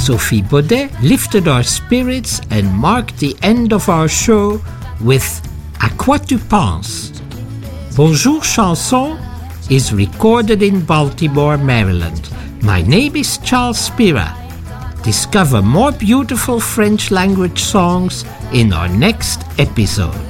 Sophie Baudet lifted our spirits and marked the end of our show with À quoi tu penses? Bonjour Chanson is recorded in Baltimore, Maryland. My name is Charles Spira. Discover more beautiful French language songs in our next episode.